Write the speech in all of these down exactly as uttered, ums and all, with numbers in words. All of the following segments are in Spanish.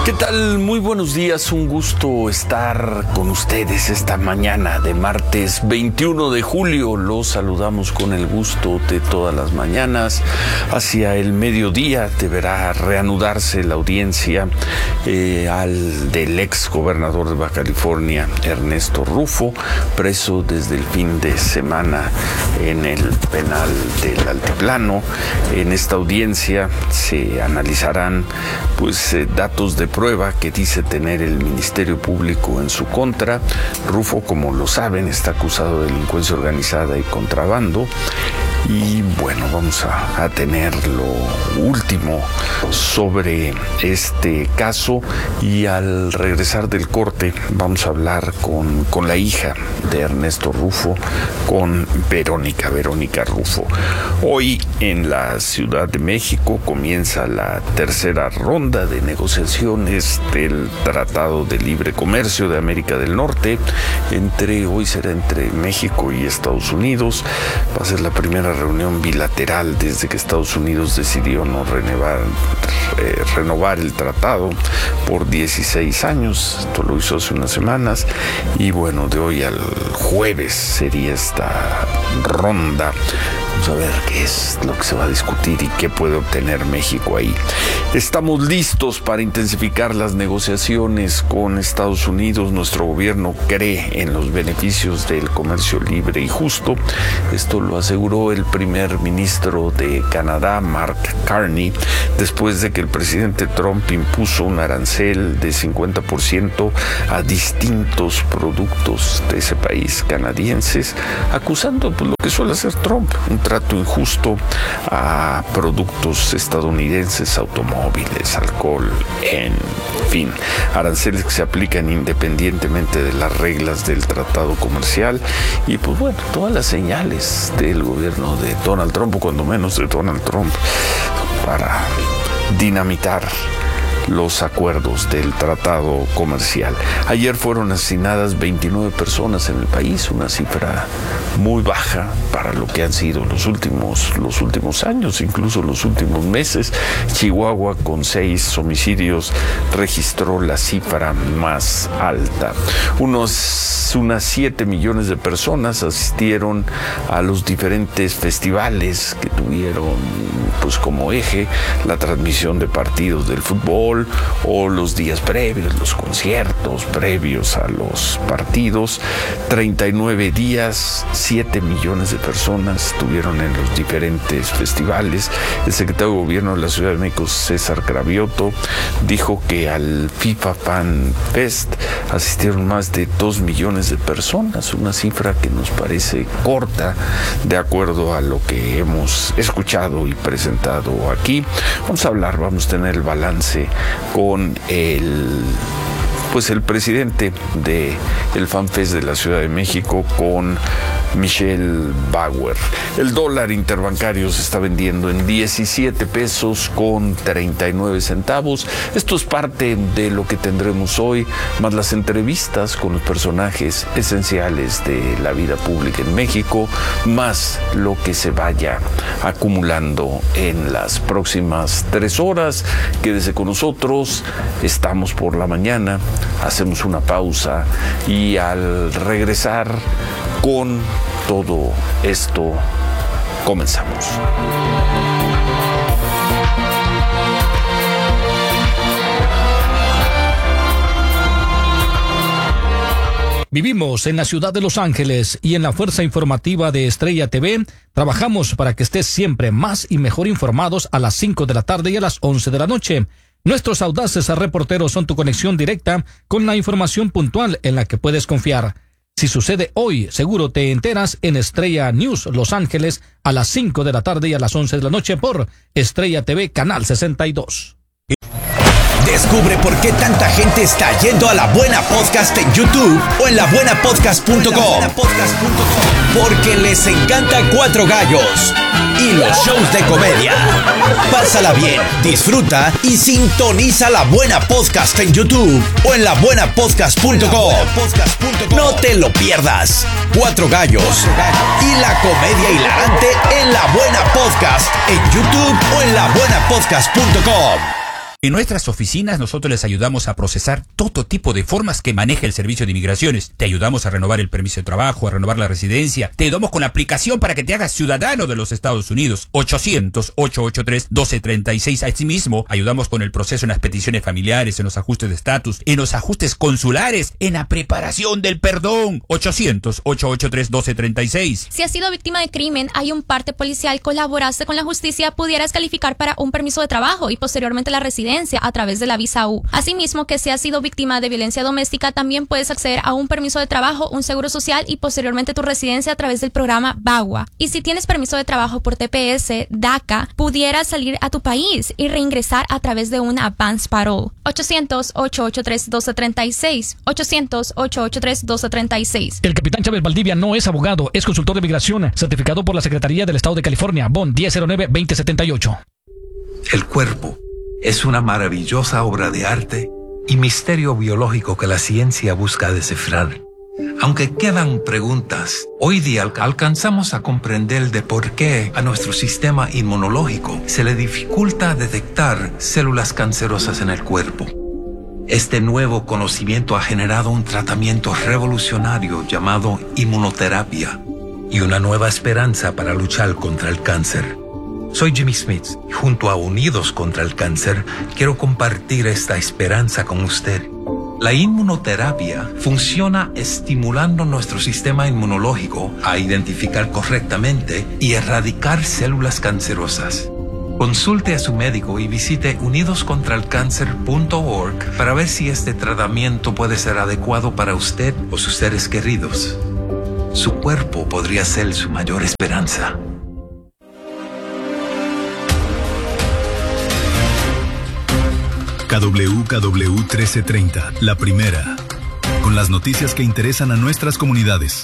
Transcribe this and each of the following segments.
¿Qué tal? Muy buenos días, un gusto estar con ustedes esta mañana de martes veintiuno de julio. Los saludamos con el gusto de todas las mañanas. Hacia el mediodía deberá reanudarse la audiencia eh, al del ex gobernador de Baja California, Ernesto Rufo, preso desde el fin de semana en el penal del Altiplano. En esta audiencia se analizarán pues eh, datos de prueba que dice tener el Ministerio Público en su contra. Rufo, como lo saben, está acusado de delincuencia organizada y contrabando. Y bueno, vamos a, a tener lo último sobre este caso, y al regresar del corte vamos a hablar con, con la hija de Ernesto Rufo, con Verónica, Verónica Rufo. Hoy en la Ciudad de México comienza la tercera ronda de negociaciones del Tratado de Libre Comercio de América del Norte. Entre, hoy será entre México y Estados Unidos. Va a ser la primera reunión bilateral desde que Estados Unidos decidió no renovar, eh, renovar el tratado por dieciséis años. Esto lo hizo hace unas semanas, y bueno, de hoy al jueves sería esta ronda. Vamos a ver qué es lo que se va a discutir y qué puede obtener México ahí. Estamos listos para intensificar las negociaciones con Estados Unidos. Nuestro gobierno cree en los beneficios del comercio libre y justo. Esto lo aseguró el primer ministro de Canadá, Mark Carney, después de que el presidente Trump impuso un arancel de cincuenta por ciento a distintos productos de ese país canadienses, acusando pues, lo que suele hacer Trump, un trato injusto a productos estadounidenses, automóviles, alcohol, en fin, aranceles que se aplican independientemente de las reglas del tratado comercial. Y pues bueno, todas las señales del gobierno de Donald Trump, o cuando menos de Donald Trump, para dinamitar los acuerdos del tratado comercial. Ayer fueron asesinadas veintinueve personas en el país, una cifra muy baja para lo que han sido los últimos, los últimos años, incluso los últimos meses. Chihuahua, con seis homicidios, registró la cifra más alta. Unos, unas siete millones de personas asistieron a los diferentes festivales que tuvieron pues como eje la transmisión de partidos del fútbol, o los días previos, los conciertos previos a los partidos. treinta y nueve días, siete millones de personas estuvieron en los diferentes festivales. El secretario de Gobierno de la Ciudad de México, César Cravioto, dijo que al FIFA Fan Fest asistieron más de dos millones de personas, una cifra que nos parece corta de acuerdo a lo que hemos escuchado y presentado aquí. Vamos a hablar, vamos a tener el balance con el pues el presidente de el FanFest de la Ciudad de México, con Michelle Bauer. El dólar interbancario se está vendiendo en diecisiete pesos con treinta y nueve centavos. Esto es parte de lo que tendremos hoy, más las entrevistas con los personajes esenciales de la vida pública en México, más lo que se vaya acumulando en las próximas tres horas. Quédese con nosotros, estamos por la mañana, hacemos una pausa y al regresar con todo esto comenzamos. Vivimos en la ciudad de Los Ángeles y en la Fuerza Informativa de Estrella T V trabajamos para que estés siempre más y mejor informados a las cinco de la tarde y a las once de la noche. Nuestros audaces reporteros son tu conexión directa con la información puntual en la que puedes confiar. Si sucede hoy, seguro te enteras en Estrella News Los Ángeles a las cinco de la tarde y a las once de la noche por Estrella T V Canal sesenta y dos. Descubre por qué tanta gente está yendo a La Buena Podcast en YouTube o en la buena podcast punto com. Porque les encanta Cuatro Gallos y los shows de comedia. Pásala bien, disfruta y sintoniza La Buena Podcast en YouTube o en la buena podcast punto com. No te lo pierdas. Cuatro Gallos y la comedia hilarante en La Buena Podcast en YouTube o en la buena podcast punto com. En nuestras oficinas nosotros les ayudamos a procesar todo tipo de formas que maneja el Servicio de Inmigraciones. Te ayudamos a renovar el permiso de trabajo, a renovar la residencia. Te ayudamos con la aplicación para que te hagas ciudadano de los Estados Unidos. ochocientos, ochocientos ochenta y tres, doce treinta y seis. Asimismo, ayudamos con el proceso en las peticiones familiares, en los ajustes de estatus, en los ajustes consulares, en la preparación del perdón. ochocientos, ochocientos ochenta y tres, doce treinta y seis. Si has sido víctima de crimen, hay un parte policial, colaboraste con la justicia, pudieras calificar para un permiso de trabajo y posteriormente la residencia a través de la visa U. Asimismo, que si has sido víctima de violencia doméstica, también puedes acceder a un permiso de trabajo, un seguro social y posteriormente tu residencia a través del programa BAGUA. Y si tienes permiso de trabajo por T P S, DACA, pudieras salir a tu país y reingresar a través de una advance parole. ochocientos, ochocientos ochenta y tres, doce treinta y seis. ochocientos, ochocientos ochenta y tres, doce treinta y seis. El capitán Chávez Valdivia no es abogado, es consultor de migración, certificado por la Secretaría del Estado de California, B O N diez cero nueve, veinte setenta y ocho. El cuerpo es una maravillosa obra de arte y misterio biológico que la ciencia busca descifrar. Aunque quedan preguntas, hoy día alcanzamos a comprender de por qué a nuestro sistema inmunológico se le dificulta detectar células cancerosas en el cuerpo. Este nuevo conocimiento ha generado un tratamiento revolucionario llamado inmunoterapia y una nueva esperanza para luchar contra el cáncer. Soy Jimmy Smith y junto a Unidos contra el Cáncer quiero compartir esta esperanza con usted. La inmunoterapia funciona estimulando nuestro sistema inmunológico a identificar correctamente y erradicar células cancerosas. Consulte a su médico y visite unidos contra el cáncer punto org para ver si este tratamiento puede ser adecuado para usted o sus seres queridos. Su cuerpo podría ser su mayor esperanza. K W K W trece treinta, la primera, con las noticias que interesan a nuestras comunidades.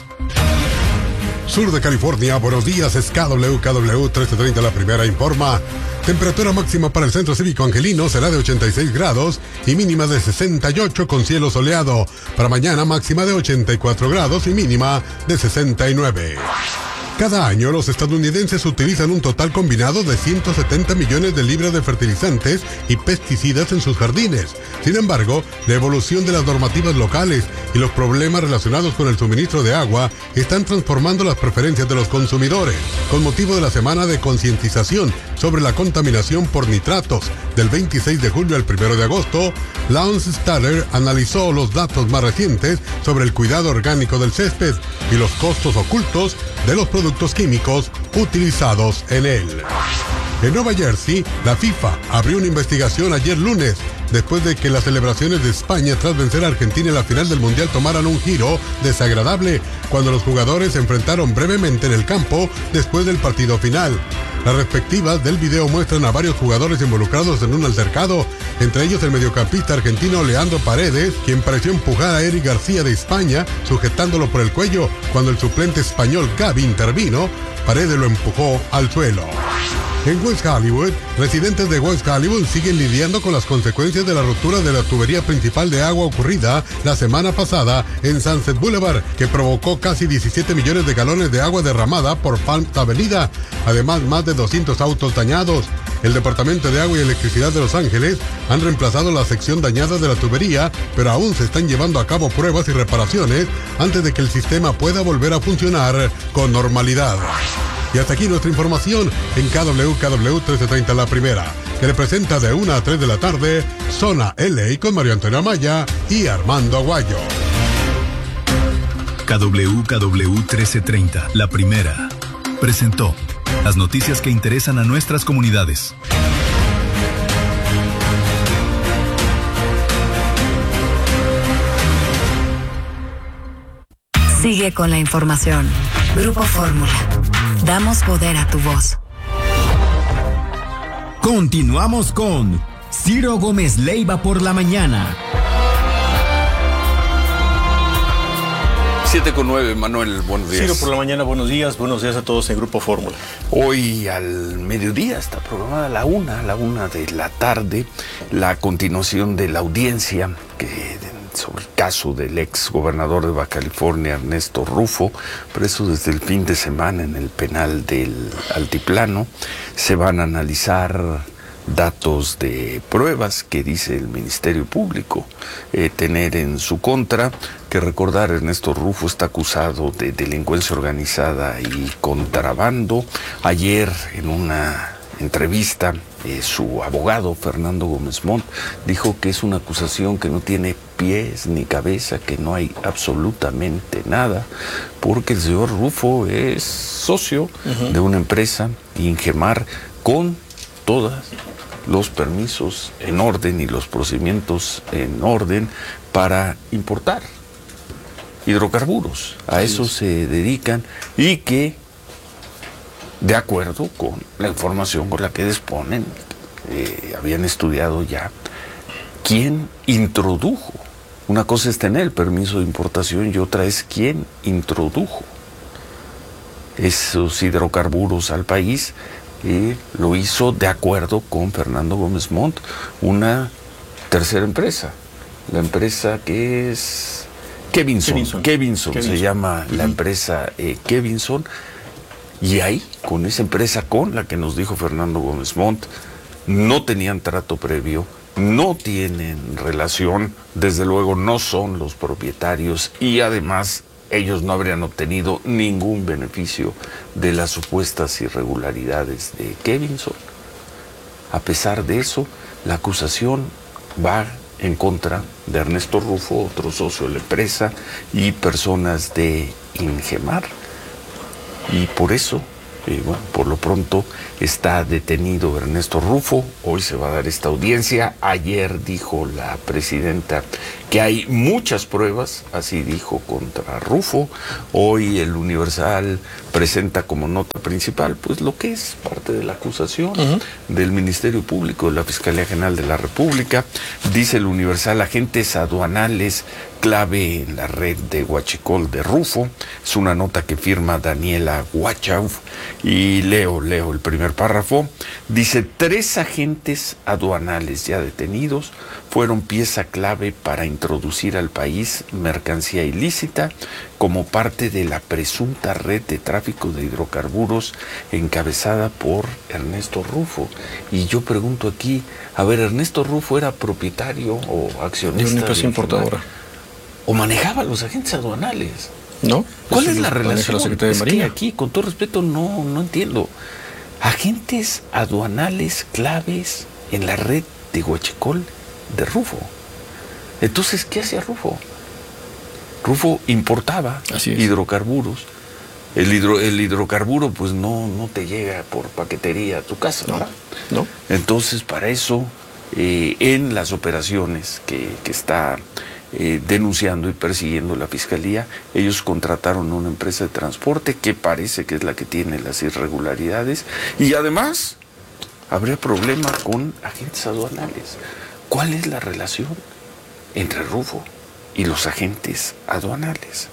Sur de California, buenos días, es K W K W trece treinta, la primera informa. Temperatura máxima para el Centro Cívico Angelino será de ochenta y seis grados y mínima de sesenta y ocho con cielo soleado. Para mañana máxima de ochenta y cuatro grados y mínima de sesenta y nueve. Cada año los estadounidenses utilizan un total combinado de ciento setenta millones de libras de fertilizantes y pesticidas en sus jardines. Sin embargo, la evolución de las normativas locales y los problemas relacionados con el suministro de agua están transformando las preferencias de los consumidores. Con motivo de la semana de concientización sobre la contaminación por nitratos del veintiséis de julio al primero de agosto, Lance Staller analizó los datos más recientes sobre el cuidado orgánico del césped y los costos ocultos de los productos químicos utilizados en él. En Nueva Jersey, la FIFA abrió una investigación ayer lunes, después de que las celebraciones de España tras vencer a Argentina en la final del Mundial tomaran un giro desagradable cuando los jugadores se enfrentaron brevemente en el campo después del partido final. Las respectivas del video muestran a varios jugadores involucrados en un altercado, entre ellos el mediocampista argentino Leandro Paredes, quien pareció empujar a Eric García de España, sujetándolo por el cuello. Cuando el suplente español Gavi intervino, Paredes lo empujó al suelo. En West Hollywood, residentes de West Hollywood siguen lidiando con las consecuencias de la ruptura de la tubería principal de agua ocurrida la semana pasada en Sunset Boulevard, que provocó casi diecisiete millones de galones de agua derramada por Palm Avenida. Además, más de doscientos autos dañados. El Departamento de Agua y Electricidad de Los Ángeles han reemplazado la sección dañada de la tubería, pero aún se están llevando a cabo pruebas y reparaciones antes de que el sistema pueda volver a funcionar con normalidad. Y hasta aquí nuestra información en K W K W trece treinta La Primera, que representa de una a tres de la tarde, Zona L A con Mario Antonio Amaya y Armando Aguayo. K W K W trece treinta, La Primera, presentó las noticias que interesan a nuestras comunidades. Sigue con la información. Grupo Fórmula. Damos poder a tu voz. Continuamos con Ciro Gómez Leiva por la mañana. siete con nueve, Manuel, buenos días. Ciro por la mañana, buenos días, buenos días a todos en Grupo Fórmula. Hoy al mediodía está programada la una, la una de la tarde, la continuación de la audiencia que sobre el caso del ex gobernador de Baja California, Ernesto Rufo, preso desde el fin de semana en el penal del Altiplano. Se van a analizar datos de pruebas que dice el Ministerio Público eh, tener en su contra. Que recordar, Ernesto Rufo está acusado de delincuencia organizada y contrabando. Ayer, en una entrevista, eh, su abogado, Fernando Gómez Montt, dijo que es una acusación que no tiene pies ni cabeza, que no hay absolutamente nada, porque el señor Rufo es socio uh-huh. de una empresa, Ingemar, con todos los permisos en orden y los procedimientos en orden para importar hidrocarburos. A eso se dedican, y que, de acuerdo con la información con la que disponen, eh, habían estudiado ya quién introdujo. Una cosa es tener el permiso de importación y otra es quién introdujo esos hidrocarburos al país. Y lo hizo, de acuerdo con Fernando Gómez Montt, una tercera empresa, la empresa que es Kevinson, Kevinson, Kevinson, Kevinson. Se llama uh-huh. la empresa eh, Kevinson, y ahí, con esa empresa con la que nos dijo Fernando Gómez Montt, no tenían trato previo, no tienen relación, desde luego no son los propietarios, y además ellos no habrían obtenido ningún beneficio de las supuestas irregularidades de Kevinson. A pesar de eso, la acusación va en contra de Ernesto Rufo, otro socio de la empresa, y personas de Ingemar. Y por eso, eh, bueno, por lo pronto está detenido Ernesto Rufo. Hoy se va a dar esta audiencia. Ayer dijo la presidenta que hay muchas pruebas, así dijo, contra Rufo. Hoy el Universal presenta como nota principal pues lo que es parte de la acusación uh-huh. del Ministerio Público, de la Fiscalía General de la República. Dice el Universal: agentes aduanales clave en la red de huachicol de Rufo. Es una nota que firma Daniela Wachauf, y leo, leo el primer párrafo. Dice: tres agentes aduanales ya detenidos fueron pieza clave para introducir al país mercancía ilícita como parte de la presunta red de tráfico de hidrocarburos encabezada por Ernesto Rufo. Y yo pregunto aquí, a ver, ¿Ernesto Rufo era propietario o accionista de una empresa importadora? ¿O manejaba los agentes aduanales? No. ¿Cuál es la relación? La Secretaría de Marina. Es que aquí, con todo respeto, no, no entiendo. Agentes aduanales claves en la red de huachicol de Rufo. Entonces, ¿qué hacía Rufo? Rufo importaba hidrocarburos. El, hidro, el hidrocarburo pues no, no te llega por paquetería a tu casa, ¿verdad? No. no. Entonces, para eso, eh, en las operaciones que, que está eh, denunciando y persiguiendo la Fiscalía, ellos contrataron una empresa de transporte que parece que es la que tiene las irregularidades, y además habría problema con agentes aduanales. ¿Cuál es la relación entre Rufo y los agentes aduanales?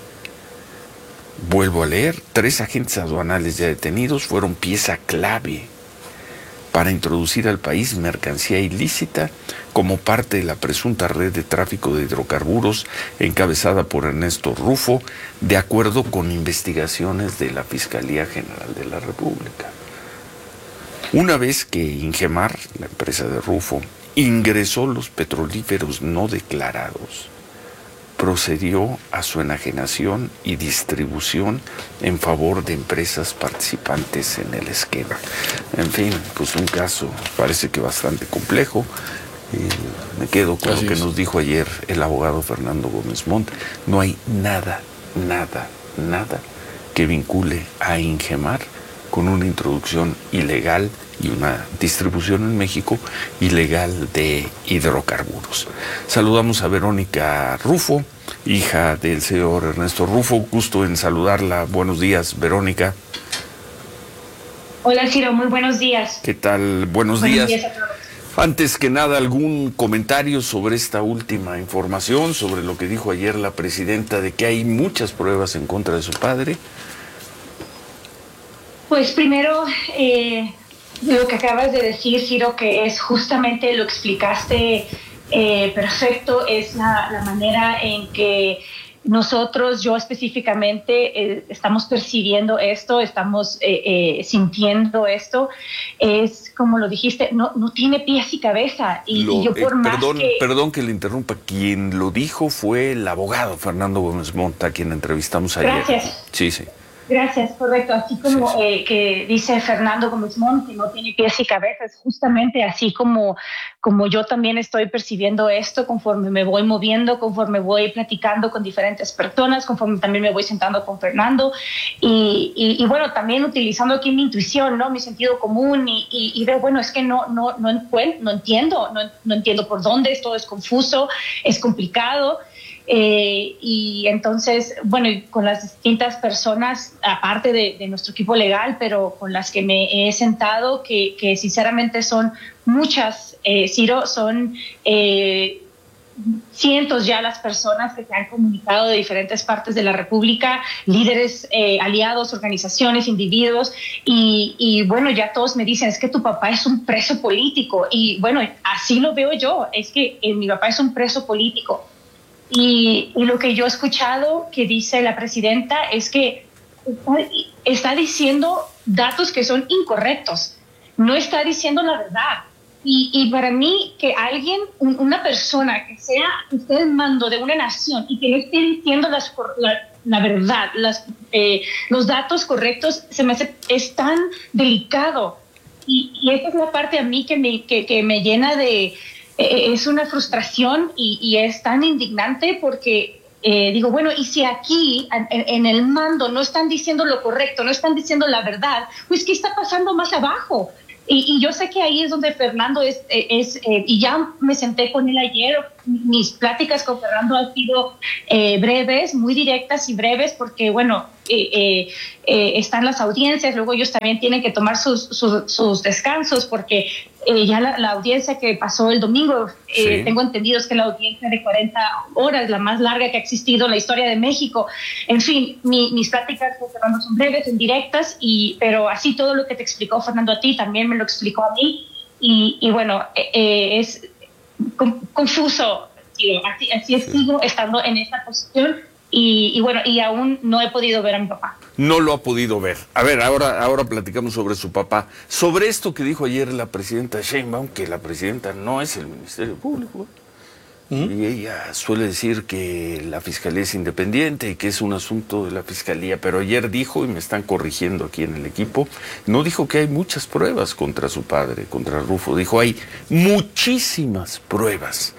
Vuelvo a leer: tres agentes aduanales ya detenidos fueron pieza clave para introducir al país mercancía ilícita como parte de la presunta red de tráfico de hidrocarburos encabezada por Ernesto Rufo, de acuerdo con investigaciones de la Fiscalía General de la República. Una vez que Ingemar, la empresa de Rufo, ingresó los petrolíferos no declarados, procedió a su enajenación y distribución en favor de empresas participantes en el esquema. En fin, pues un caso parece que bastante complejo. Eh, me quedo con Así lo que es. nos dijo ayer el abogado Fernando Gómez Montt. No hay nada, nada, nada que vincule a Ingemar con una introducción ilegal y una distribución en México ilegal de hidrocarburos. Saludamos a Verónica Rufo, hija del señor Ernesto Rufo. Gusto en saludarla. Buenos días, Verónica. Hola, Ciro, muy buenos días. ¿Qué tal? Buenos, buenos días. días a todos. Antes que nada, ¿algún comentario sobre esta última información, sobre lo que dijo ayer la presidenta de que hay muchas pruebas en contra de su padre? Pues primero, eh, lo que acabas de decir, Ciro, que es justamente lo explicaste eh, perfecto, es la, la manera en que nosotros, yo específicamente, eh, estamos percibiendo esto, estamos eh, eh, sintiendo esto. Es como lo dijiste, no, no tiene pies y cabeza. Y, lo, y yo por eh, más perdón, que... Perdón que le interrumpa. Quien lo dijo fue el abogado Fernando Gómez Montt, a quien entrevistamos ayer. Gracias. Sí, sí. Gracias, correcto. Así como sí, sí. Eh, que dice Fernando Gómez Montt, que no tiene pies y cabezas, justamente así como, como yo también estoy percibiendo esto conforme me voy moviendo, conforme voy platicando con diferentes personas, conforme también me voy sentando con Fernando y, y, y bueno, también utilizando aquí mi intuición, ¿no? Mi sentido común y, y, y veo, bueno, es que no, no, no, no entiendo, no, no entiendo por dónde, esto es confuso, es complicado. Eh, y entonces, bueno, y con las distintas personas, aparte de, de nuestro equipo legal, pero con las que me he sentado, que, que sinceramente son muchas, eh, Ciro, son eh, cientos ya las personas que se han comunicado de diferentes partes de la República, líderes, eh, aliados, organizaciones, individuos, y, y bueno, ya todos me dicen, es que tu papá es un preso político, y bueno, así lo veo yo, es que eh, mi papá es un preso político. Y, y lo que yo he escuchado que dice la presidenta es que está, está diciendo datos que son incorrectos, no está diciendo la verdad. Y, y para mí que alguien, un, una persona que sea que esté al mando de una nación y que no esté diciendo las, la, la verdad, las, eh, los datos correctos, se me hace, es tan delicado. Y, y esa es la parte a mí que me, que, que me llena de... Eh, es una frustración y, y es tan indignante porque eh, digo, bueno, y si aquí en, en el mando no están diciendo lo correcto, no están diciendo la verdad, pues ¿qué está pasando más abajo? Y, y yo sé que ahí es donde Fernando es, es eh, y ya me senté con él ayer, mis pláticas con Fernando han sido eh, breves, muy directas y breves, porque bueno, eh, eh, eh, están las audiencias, luego ellos también tienen que tomar sus, sus, sus descansos, porque eh, ya la, la audiencia que pasó el domingo, eh, sí. tengo entendido es que la audiencia de cuarenta horas, la más larga que ha existido en la historia de México. En fin, mi, mis pláticas con Fernando son breves, son directas, y, pero así todo lo que te explicó Fernando a ti, también me lo explicó a mí, y, y bueno, eh, es confuso, sí, así, así sí. sigo estando en esta posición. Y, y bueno, y aún no he podido ver a mi papá. No lo ha podido ver. A ver, ahora, ahora platicamos sobre su papá. Sobre esto que dijo ayer la presidenta Sheinbaum, que la presidenta no es el Ministerio Público. ¿Mm? Y ella suele decir que la Fiscalía es independiente y que es un asunto de la Fiscalía. Pero ayer dijo, y me están corrigiendo aquí en el equipo, no dijo que hay muchas pruebas contra su padre, contra Rufo. Dijo, hay muchísimas pruebas.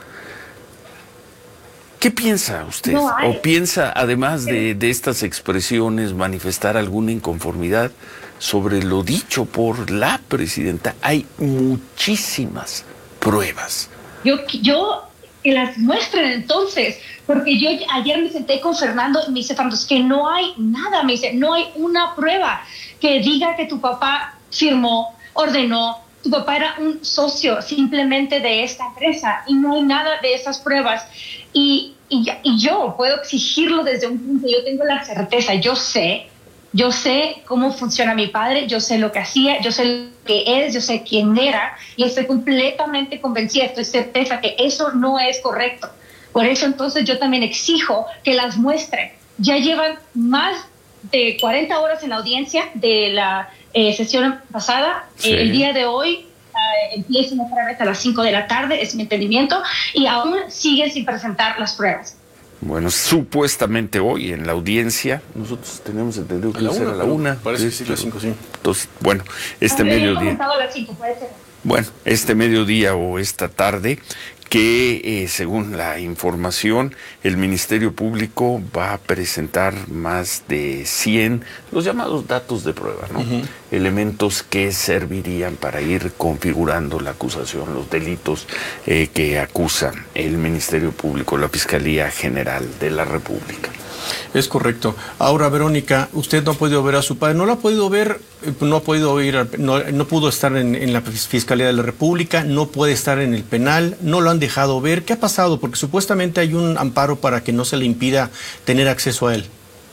¿Qué piensa usted? No ¿O piensa, además de, de estas expresiones, manifestar alguna inconformidad sobre lo dicho por la presidenta? Hay muchísimas pruebas. Yo, yo que las muestren entonces, porque yo ayer me senté con Fernando y me dice, Fernando, es que no hay nada, me dice, no hay una prueba que diga que tu papá firmó, ordenó, tu papá era un socio simplemente de esta empresa y no hay nada de esas pruebas. Y, y, y yo puedo exigirlo desde un punto, yo tengo la certeza, yo sé, yo sé cómo funciona mi padre, yo sé lo que hacía, yo sé lo que es, yo sé quién era, y estoy completamente convencida, estoy certeza que eso no es correcto. Por eso entonces yo también exijo que las muestren. Ya llevan más de cuarenta horas en la audiencia de la eh, sesión pasada, sí. eh, el día de hoy, Uh, empiezan otra vez a las cinco de la tarde, es mi entendimiento, y aún siguen sin presentar las pruebas. Bueno, supuestamente hoy en la audiencia, nosotros tenemos entendido que será a la una. Parece que sí, a las cinco, sí. Entonces, bueno, este no, mediodía. A las cinco, puede ser. Bueno, este mediodía o esta tarde, que eh, según la información, el Ministerio Público va a presentar más de cien, los llamados datos de prueba, ¿no? Uh-huh. Elementos que servirían para ir configurando la acusación, los delitos eh, que acusa el Ministerio Público, la Fiscalía General de la República. Es correcto. Ahora, Verónica, usted no ha podido ver a su padre, no lo ha podido ver, no ha podido ir, no, no pudo estar en, en la Fiscalía de la República, no puede estar en el penal, no lo han dejado ver. ¿Qué ha pasado? Porque supuestamente hay un amparo para que no se le impida tener acceso a él.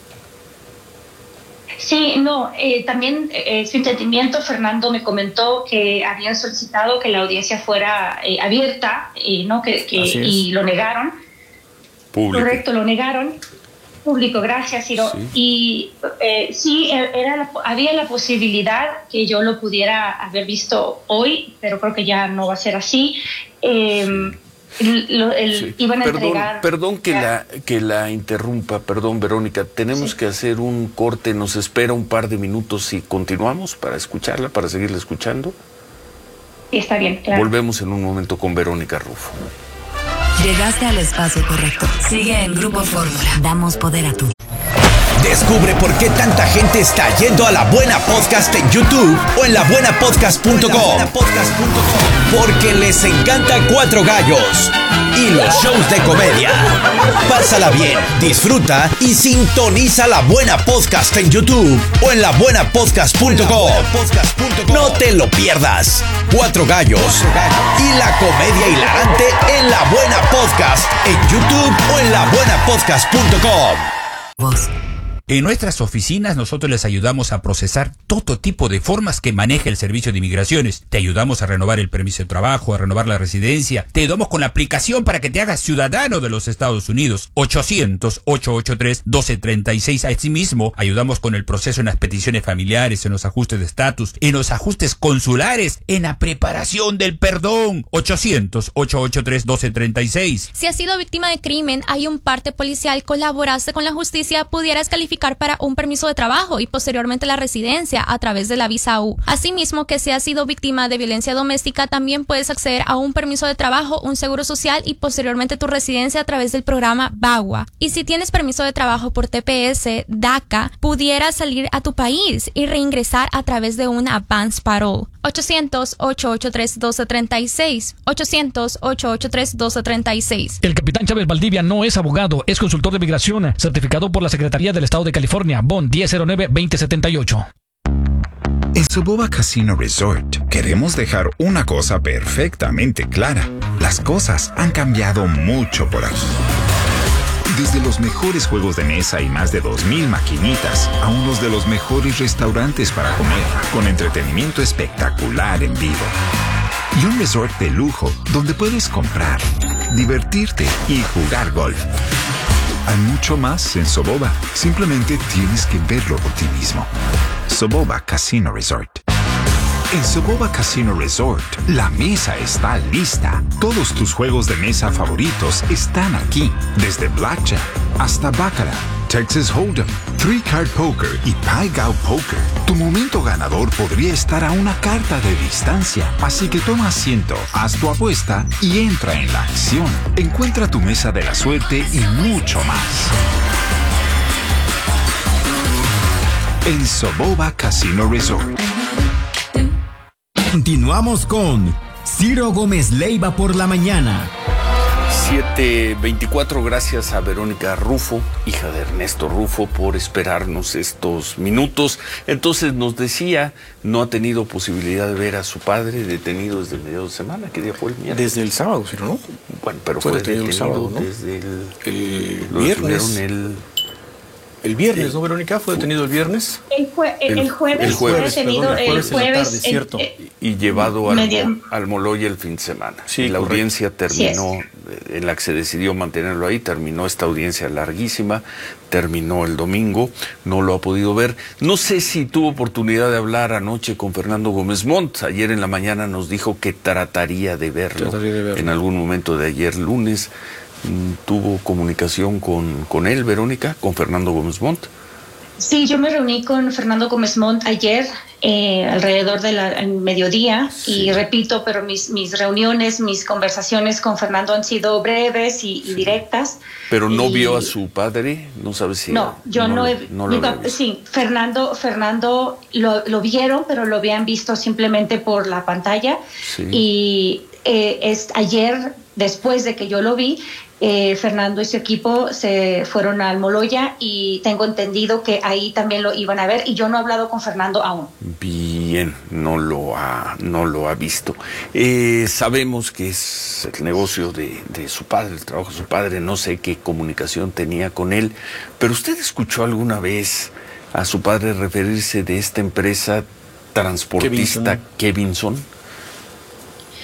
Sí, no, eh, también eh, su entendimiento, Fernando me comentó que habían solicitado que la audiencia fuera eh, abierta, eh, ¿no? que, que y lo negaron. Público. Correcto, lo negaron. público, gracias, Ciro. Sí. Y eh, sí, era la, había la posibilidad que yo lo pudiera haber visto hoy, pero creo que ya no va a ser así. Eh, Lo, el, sí. iban a perdón, entregar... perdón que la, que la interrumpa, perdón, Verónica, tenemos sí. que hacer un corte, nos espera un par de minutos y continuamos para escucharla, para seguirla escuchando. Sí, está bien, claro. Volvemos en un momento con Verónica Rufo. Llegaste al espacio correcto. Sigue en Grupo Fórmula. Damos poder a tu... Descubre por qué tanta gente está yendo a La Buena Podcast en YouTube o en la buena podcast punto com. Porque les encanta Cuatro Gallos y los shows de comedia. Pásala bien, disfruta y sintoniza La Buena Podcast en YouTube o en la buena podcast punto com. No te lo pierdas. Cuatro Gallos y la comedia hilarante en La Buena Podcast en YouTube o en la buena podcast punto com. Vos. En nuestras oficinas nosotros les ayudamos a procesar todo tipo de formas que maneja el Servicio de Inmigraciones. Te ayudamos a renovar el permiso de trabajo, a renovar la residencia. Te ayudamos con la aplicación para que te hagas ciudadano de los Estados Unidos. ochocientos, ochocientos ochenta y tres, doce treinta y seis. Asimismo, ayudamos con el proceso en las peticiones familiares, en los ajustes de estatus, en los ajustes consulares, en la preparación del perdón. ochocientos, ochocientos ochenta y tres, doce treinta y seis. Si has sido víctima de crimen, hay un parte policial, colaboraste con la justicia, pudieras calificar para un permiso de trabajo y posteriormente la residencia a través de la visa U. Asimismo, que si has sido víctima de violencia doméstica, también puedes acceder a un permiso de trabajo, un seguro social y posteriormente tu residencia a través del programa VAWA. Y si tienes permiso de trabajo por T P S, DACA, pudieras salir a tu país y reingresar a través de una advance parole. ochocientos, ochocientos ochenta y tres, doce treinta y seis. ochocientos, ochocientos ochenta y tres, doce treinta y seis. El capitán Chávez Valdivia no es abogado, es consultor de migración, certificado por la Secretaría del Estado de California, B O N diez cero nueve, veinte setenta y ocho. En Soboba Casino Resort queremos dejar una cosa perfectamente clara. Las cosas han cambiado mucho por aquí. Desde los mejores juegos de mesa y más de dos mil maquinitas a unos de los mejores restaurantes para comer, con entretenimiento espectacular en vivo. Y un resort de lujo donde puedes comprar, divertirte y jugar golf. Hay mucho más en Soboba. Simplemente tienes que verlo por ti mismo. Soboba Casino Resort. En Soboba Casino Resort, la mesa está lista. Todos tus juegos de mesa favoritos están aquí. Desde Blackjack hasta Baccarat, Texas Hold'em, Three Card Poker y Pai Gow Poker. Tu momento ganador podría estar a una carta de distancia. Así que toma asiento, haz tu apuesta y entra en la acción. Encuentra tu mesa de la suerte y mucho más. En Soboba Casino Resort. Continuamos con Ciro Gómez Leiva por la mañana. siete veinticuatro, gracias a Verónica Rufo, hija de Ernesto Rufo, por esperarnos estos minutos. Entonces nos decía, no ha tenido posibilidad de ver a su padre detenido desde el medio de semana. ¿Qué día fue el miércoles? Desde el sábado, ¿sí, no? Bueno, pero fue, fue detenido, detenido el sábado, ¿no? Desde el, el viernes. El, el viernes, el, ¿no, Verónica? ¿Fue detenido el viernes? El, jue el, el jueves, el jueves fue detenido, perdón, el jueves, el jueves en la tarde, el, cierto. El, y llevado al, al Moloya el fin de semana. Sí, y la correcto. audiencia terminó, sí, en la que se decidió mantenerlo ahí, terminó esta audiencia larguísima, terminó el domingo, no lo ha podido ver. No sé si tuvo oportunidad de hablar anoche con Fernando Gómez Montt. Ayer en la mañana nos dijo que trataría de verlo, trataría de verlo. en algún momento de ayer lunes. ¿Tuvo comunicación con, con él, Verónica, con Fernando Gómez Montt? Sí, yo me reuní con Fernando Gómez Montt ayer, eh, alrededor del mediodía, sí. Y repito, pero mis, mis reuniones, mis conversaciones con Fernando han sido breves y, y directas. ¿Pero no y... vio a su padre? ¿No sabe si...? No, yo no, no he... No mi papá, sí, Fernando, Fernando lo, lo vieron, pero lo habían visto simplemente por la pantalla. Sí. Y eh, es, ayer, después de que yo lo vi, Eh, Fernando y su equipo se fueron al Moloya y tengo entendido que ahí también lo iban a ver y yo no he hablado con Fernando aún. Bien, no lo ha, no lo ha visto. Eh, sabemos que es el negocio de, de su padre, el trabajo de su padre, no sé qué comunicación tenía con él, pero ¿usted escuchó alguna vez a su padre referirse de esta empresa transportista Kevinson?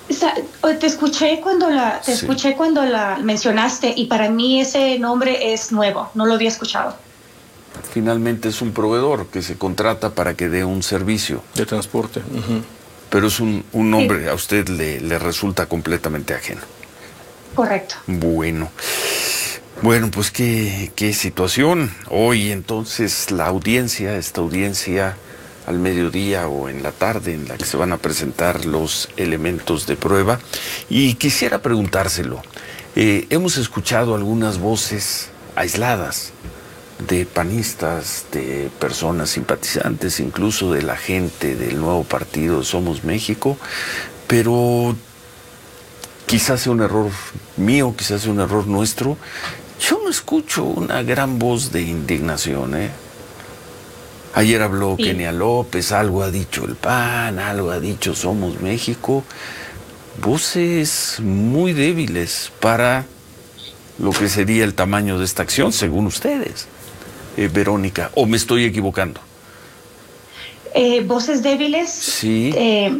Te escuché cuando la te Sí. escuché cuando la mencionaste y para mí ese nombre es nuevo, no lo había escuchado. Finalmente es un proveedor que se contrata para que dé un servicio. De transporte. Ujú. Pero es un, un nombre, a usted le, le resulta completamente ajeno. Correcto. Bueno. Bueno, pues qué, qué situación. Hoy entonces la audiencia, esta audiencia al mediodía o en la tarde en la que se van a presentar los elementos de prueba. Y quisiera preguntárselo. Eh, hemos escuchado algunas voces aisladas de panistas, de personas simpatizantes, incluso de la gente del nuevo partido Somos México, pero quizás sea un error mío, quizás sea un error nuestro. Yo no escucho una gran voz de indignación, ¿eh? Ayer habló Sí. Kenia López, algo ha dicho el P A N, algo ha dicho Somos México. Voces muy débiles para lo que sería el tamaño de esta acción, según ustedes, eh, Verónica. ¿O me estoy equivocando? Eh, voces débiles. Sí. Eh,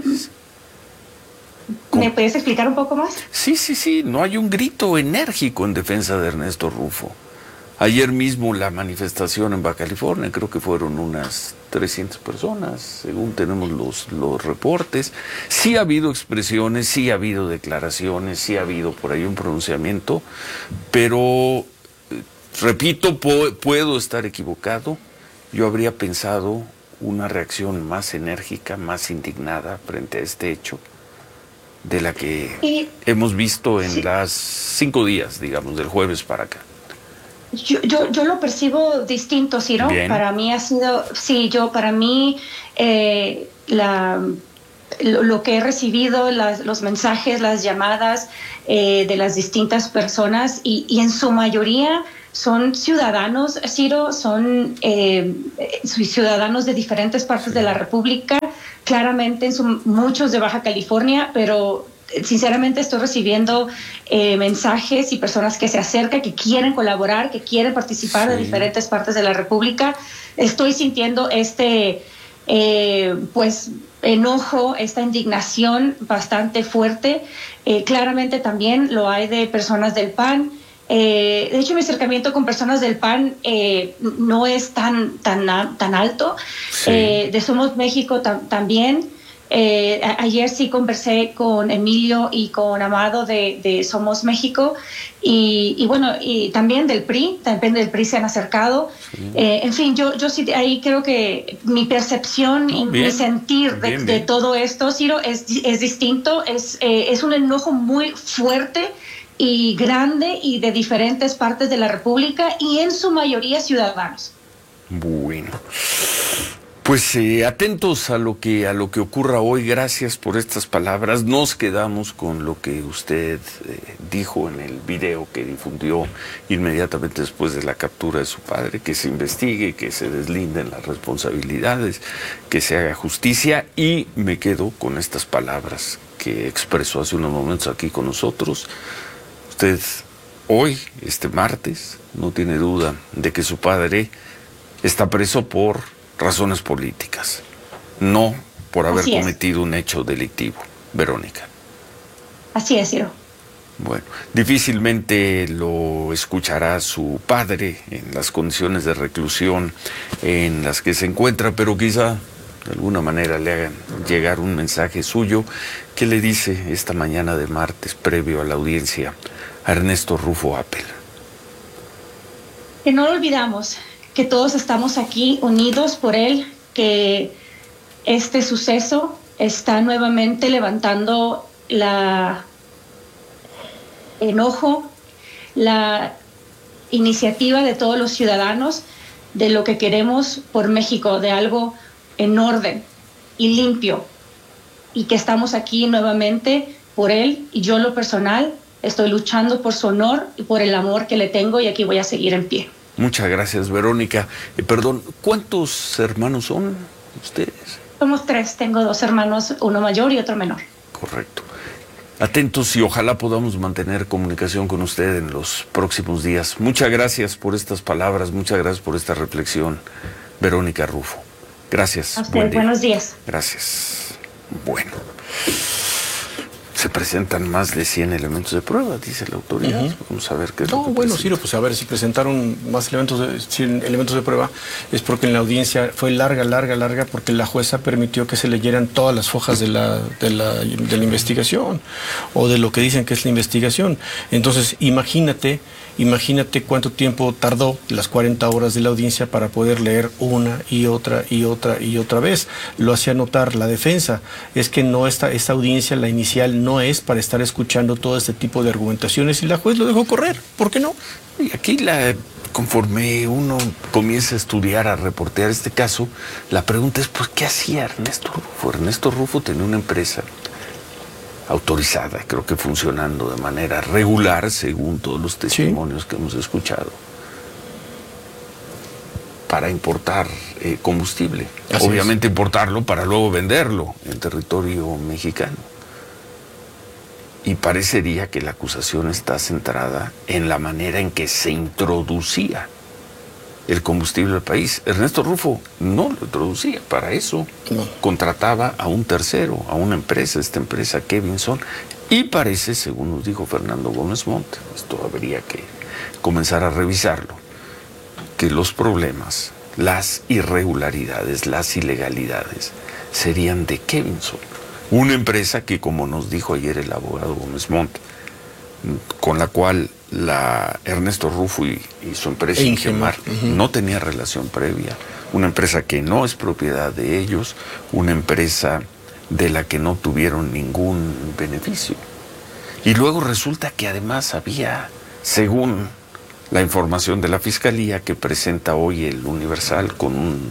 ¿Me puedes explicar un poco más? Sí, sí, sí, no hay un grito enérgico en defensa de Ernesto Rufo. Ayer mismo la manifestación en Baja California, creo que fueron unas trescientas personas, según tenemos los, los reportes. Sí ha habido expresiones, sí ha habido declaraciones, sí ha habido por ahí un pronunciamiento, pero, eh, repito, po- puedo estar equivocado. Yo habría pensado una reacción más enérgica, más indignada frente a este hecho, de la que Y hemos visto en Sí. las cinco días, digamos, del jueves para acá. yo, yo, yo lo percibo distinto, Ciro. Bien. Para mí ha sido, sí, yo, para mí, eh, la, lo, lo que he recibido, las, los mensajes, las llamadas eh, de las distintas personas y, y en su mayoría son ciudadanos, Ciro, son eh, ciudadanos de diferentes partes de la República, claramente son muchos de Baja California, pero sinceramente estoy recibiendo eh, mensajes y personas que se acercan, que quieren colaborar, que quieren participar de Sí. diferentes partes de la República. Estoy sintiendo este, eh, pues, enojo, esta indignación bastante fuerte. Eh, claramente también lo hay de personas del P A N. Eh, de hecho, mi acercamiento con personas del P A N eh, no es tan, tan, tan alto. Sí. Eh, de Somos México tam- también. Eh, a- ayer sí conversé con Emilio y con Amado de, de Somos México y, y bueno, y también del P R I, también del P R I se han acercado. Eh, en fin, yo, yo sí ahí creo que mi percepción y No, bien, mi sentir de, bien, de bien. todo esto, Ciro, es, di- es distinto, es, eh, es un enojo muy fuerte y grande y de diferentes partes de la República y en su mayoría ciudadanos. Bueno, pues eh, atentos a lo que a lo que ocurra hoy. Gracias por estas palabras. Nos quedamos con lo que usted eh, dijo en el video que difundió inmediatamente después de la captura de su padre, que se investigue, que se deslinden las responsabilidades, que se haga justicia, y me quedo con estas palabras que expresó hace unos momentos aquí con nosotros. Usted hoy, este martes, no tiene duda de que su padre está preso por razones políticas, no por haber Así es. cometido un hecho delictivo. Verónica. Así es, Ciro. Bueno, difícilmente lo escuchará su padre en las condiciones de reclusión en las que se encuentra, pero quizá de alguna manera le hagan llegar un mensaje suyo que le dice esta mañana de martes, previo a la audiencia, a Ernesto Rufo Appel. Que no lo olvidamos, que todos estamos aquí unidos por él, que este suceso está nuevamente levantando la enojo, la iniciativa de todos los ciudadanos de lo que queremos por México, de algo en orden y limpio, y que estamos aquí nuevamente por él, y yo en lo personal estoy luchando por su honor y por el amor que le tengo, y aquí voy a seguir en pie. Muchas gracias, Verónica. Eh, perdón, ¿cuántos hermanos son ustedes? Somos tres, tengo dos hermanos, uno mayor y otro menor. Correcto. Atentos y ojalá podamos mantener comunicación con usted en los próximos días. Muchas gracias por estas palabras, muchas gracias por esta reflexión, Verónica Rufo. Gracias. A usted, Buen día. buenos días. Gracias. Bueno. se presentan más de cien elementos de prueba, dice la autoridad. Uh-huh. Vamos a ver qué es no, lo que bueno, presenta. Ciro, pues a ver si presentaron más elementos de, cien elementos de prueba, es porque en la audiencia fue larga, larga, larga, porque la jueza permitió que se leyeran todas las hojas de la, de la, de la investigación, o de lo que dicen que es la investigación. Entonces, imagínate, imagínate cuánto tiempo tardó las cuarenta horas de la audiencia para poder leer una y otra y otra y otra vez. Lo hacía notar la defensa, es que no esta, esta audiencia, la inicial, no es para estar escuchando todo este tipo de argumentaciones, y la juez lo dejó correr. ¿Por qué no? Y aquí, la, conforme uno comienza a estudiar, a reportear este caso, la pregunta es, pues, ¿qué hacía Ernesto Rufo? Ernesto Rufo tenía una empresa autorizada, creo que funcionando de manera regular, según todos los testimonios sí. que hemos escuchado, para importar eh, combustible. Así Obviamente es. Importarlo para luego venderlo en territorio mexicano. Y parecería que la acusación está centrada en la manera en que se introducía el combustible al país. Ernesto Rufo no lo introducía, para eso no. contrataba a un tercero, a una empresa, esta empresa Kevinson, y parece, según nos dijo Fernando Gómez Montt, esto habría que comenzar a revisarlo, que los problemas, las irregularidades, las ilegalidades serían de Kevinson, una empresa que, como nos dijo ayer el abogado Gómez Montt, con la cual la Ernesto Rufo y, y su empresa e Ingemar uh-huh. no tenía relación previa, una empresa que no es propiedad de ellos, una empresa de la que no tuvieron ningún beneficio. Y luego resulta que además había, según la información de la Fiscalía que presenta hoy el Universal con un,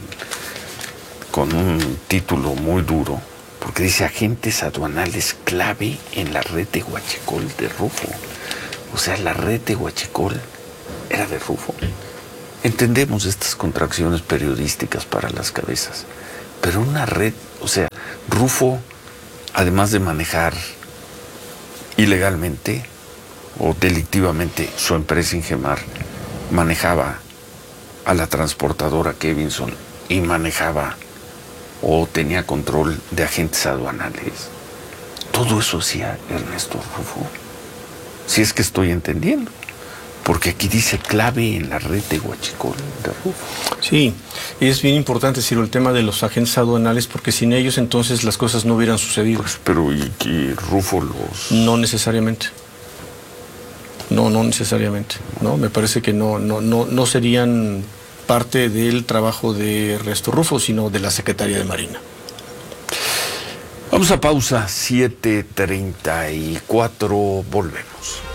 con un título muy duro, porque dice agentes aduanales clave en la red de Huachicol de Rufo. O sea, la red de Huachicol era de Rufo. Entendemos estas contracciones periodísticas para las cabezas, pero una red, o sea, Rufo, además de manejar ilegalmente o delictivamente su empresa Ingemar, manejaba a la transportadora Kevinson y manejaba o tenía control de agentes aduanales. Todo eso hacía Ernesto Rufo. Si es que estoy entendiendo, porque aquí dice clave en la red de Huachicol de Rufo. Sí, y es bien importante, Ciro, el tema de los agentes aduanales, porque sin ellos entonces las cosas no hubieran sucedido. Pues, pero ¿y que Rufo los...? No necesariamente. No, no necesariamente. No, me parece que no, no, no, no serían parte del trabajo de Ernesto Rufo, sino de la Secretaría de Marina. Vamos a pausa, siete treinta y cuatro, volvemos.